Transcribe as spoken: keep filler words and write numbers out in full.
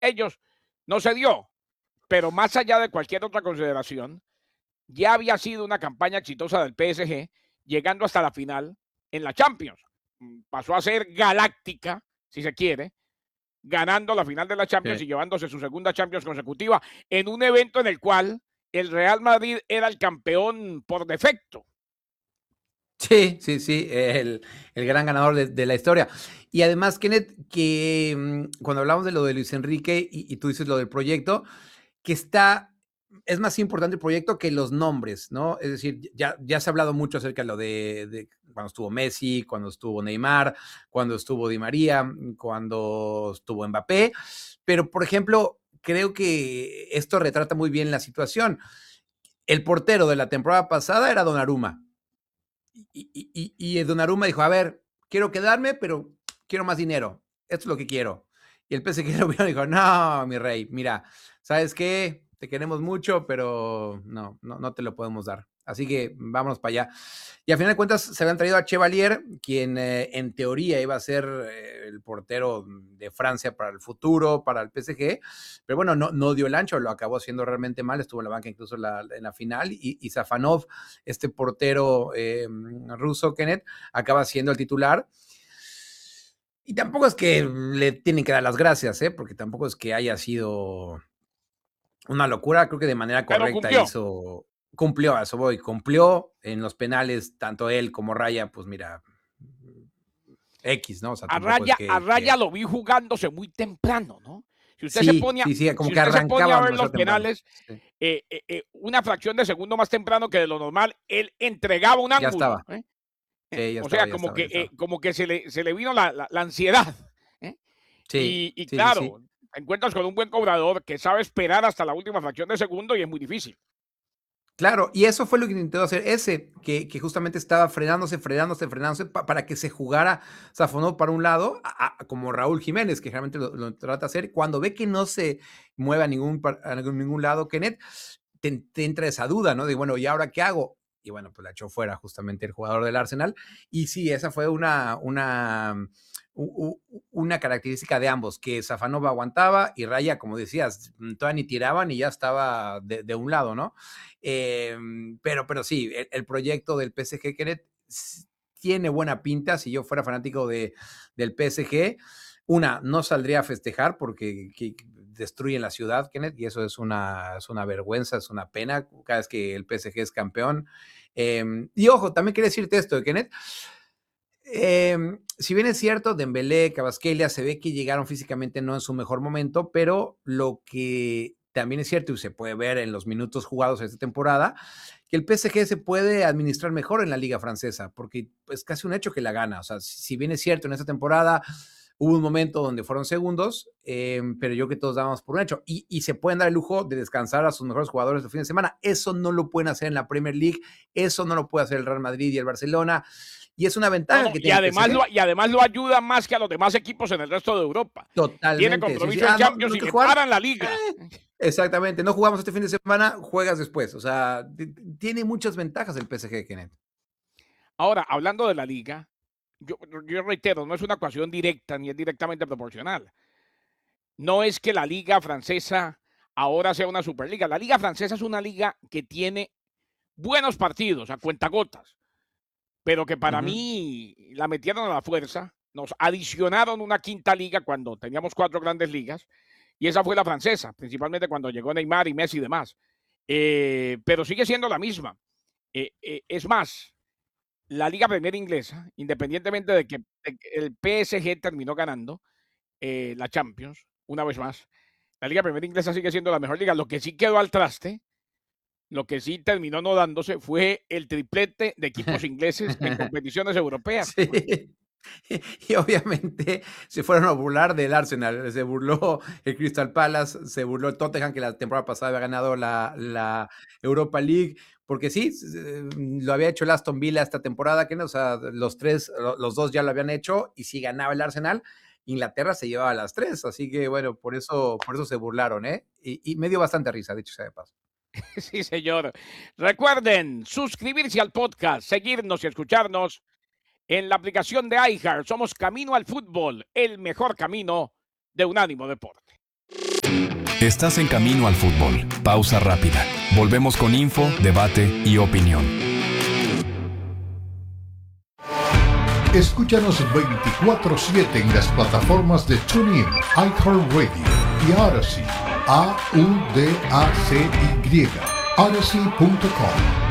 ellos no se dio. Pero más allá de cualquier otra consideración, ya había sido una campaña exitosa del P S G, llegando hasta la final en la Champions. Pasó a ser galáctica, si se quiere, ganando la final de la Champions Sí. y llevándose su segunda Champions consecutiva en un evento en el cual el Real Madrid era el campeón por defecto. Sí, sí, sí, el el gran ganador de de la historia. Y además, Kenneth, que, mm, cuando hablamos de lo de Luis Enrique y y tú dices lo del proyecto, que está es más importante el proyecto que los nombres, ¿no? Es decir, ya ya se ha hablado mucho acerca de lo de de cuando estuvo Messi, cuando estuvo Neymar, cuando estuvo Di María, cuando estuvo Mbappé, pero, por ejemplo, creo que esto retrata muy bien la situación. El portero de la temporada pasada era Donnarumma. Y y y y Donnarumma dijo: "A ver, quiero quedarme, pero quiero más dinero. Esto es lo que quiero". Y el P S G lo vio y dijo: "No, mi rey, mira, ¿sabes qué? Te queremos mucho, pero no, no, no te lo podemos dar. Así que vámonos para allá". Y al final de cuentas se habían traído a Chevalier, quien eh, en teoría iba a ser eh, el portero de Francia para el futuro, para el P S G, pero bueno, no, no dio el ancho, lo acabó haciendo realmente mal, estuvo en la banca incluso en la, en la final, y, y Safanov, este portero eh, ruso, Kenneth, acaba siendo el titular. Y tampoco es que le tienen que dar las gracias, ¿eh? Porque tampoco es que haya sido una locura, creo que de manera Pero correcta cumplió. hizo, cumplió, a eso voy, cumplió en los penales, tanto él como Raya, pues mira, X, ¿no? O sea, A tampoco es Raya, a que, Raya que... lo vi jugándose muy temprano, ¿no? Si usted se Sí, pone a, sí, sí, como si que usted se pone a arrancaba ver los demasiado temprano. penales, Sí. eh, eh, eh, una fracción de segundo más temprano que de lo normal, él entregaba un Ya ángulo. estaba, ¿eh? Eh, sí, ya o sea, estaba, ya como estaba, que, ya eh, estaba. como que se le, se le vino la, la, la ansiedad. ¿eh? Sí, Y, y sí, sí, claro, sí. te encuentras con un buen cobrador que sabe esperar hasta la última fracción de segundo y es muy difícil. Claro, y eso fue lo que intentó hacer ese, que, que justamente estaba frenándose, frenándose, frenándose pa- para que se jugara Safonov para un lado, a- a- como Raúl Jiménez, que realmente lo, lo trata de hacer. Cuando ve que no se mueve a ningún, par- a ningún ningún lado, Kenneth, te, te entra esa duda, ¿no? De, bueno, ¿y ahora qué hago? Y bueno, pues la echó fuera justamente el jugador del Arsenal. Y sí, esa fue una, una, u- u- una característica de ambos, que Safanova aguantaba y Raya, como decías, todavía ni tiraban y ya estaba de, de un lado, ¿no? Eh, pero, pero sí, el, el, proyecto del P S G, Kenneth, tiene buena pinta. Si yo fuera fanático de, del P S G, una, no saldría a festejar porque que, destruyen la ciudad, Kenneth, y eso es una, es una vergüenza, es una pena cada vez que el P S G es campeón. Eh, y ojo, también quería decirte esto, Kenneth. Eh, si bien es cierto, Dembélé, Kvaratskhelia, se ve que llegaron físicamente no en su mejor momento, pero lo que también es cierto y se puede ver en los minutos jugados esta temporada, que el P S G se puede administrar mejor en la liga francesa, porque es casi un hecho que la gana. O sea, si bien es cierto, en esta temporada hubo un momento donde fueron segundos, eh, pero yo creo que todos dábamos por un hecho. Y, y se pueden dar el lujo de descansar a sus mejores jugadores de fin de semana. Eso no lo pueden hacer en la Premier League, eso no lo puede hacer el Real Madrid y el Barcelona. Y es una No, ventaja no, que y tiene el además, P S G. lo, y además lo ayuda más que a los demás equipos en el resto de Europa. Tiene Totalmente. Sí, sí. compromiso en Ah, no, Champions no y que le jugar. paran la liga. Eh, exactamente. No jugamos este fin de semana, juegas después. O sea, tiene muchas ventajas el P S G, Kenneth. Ahora, hablando de la liga, yo, yo reitero, no es una ecuación directa ni es directamente proporcional. No es que la liga francesa ahora sea una superliga. La liga francesa es una liga que tiene buenos partidos a cuentagotas, pero que para Ujú. mí la metieron a la fuerza. Nos adicionaron una quinta liga cuando teníamos cuatro grandes ligas, y esa fue la francesa, principalmente cuando llegó Neymar y Messi y demás. Eh, pero sigue siendo la misma. Eh, eh, es más, la Liga Premier inglesa, independientemente de que, de que el P S G terminó ganando eh, la Champions, una vez más, la Liga Premier inglesa sigue siendo la mejor liga. Lo que sí quedó al traste, lo que sí terminó no dándose fue el triplete de equipos ingleses en competiciones europeas. Sí. Y obviamente se fueron a burlar del Arsenal. Se burló el Crystal Palace, se burló el Tottenham, que la temporada pasada había ganado la, la Europa League, porque sí, lo había hecho el Aston Villa esta temporada, que no, o sea, los tres, los dos ya lo habían hecho, y si ganaba el Arsenal, Inglaterra se llevaba las tres, así que bueno, por eso, por eso se burlaron, ¿eh? Y, y me dio bastante risa, dicho sea de paso. Sí, señor. Recuerden suscribirse al podcast, seguirnos y escucharnos en la aplicación de iHeart. Somos Camino al Fútbol, el mejor camino de Unánimo Deporte. Estás en camino al fútbol. Pausa rápida. Volvemos con info, debate y opinión. Escúchanos veinticuatro siete en las plataformas de TuneIn, iHeartRadio y Odyssey. A U D A C Y. Odyssey punto com.